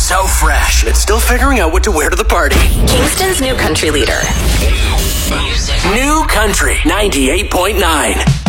so fresh. It's still figuring out what to wear to the party. Kingston's new country leader. New Country 98.9.